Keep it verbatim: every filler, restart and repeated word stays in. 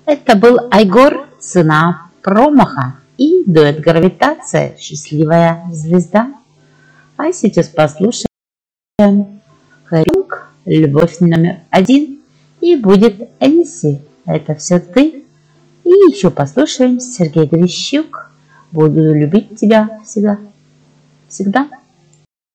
Это был Айгор «Цена промаха» и дуэт «Гравитация. Счастливая звезда». А сейчас послушаем Харюк «Любовь номер один» и будет Энси «Это все ты». И еще послушаем Сергей Грищук «Буду любить тебя всегда». Всегда.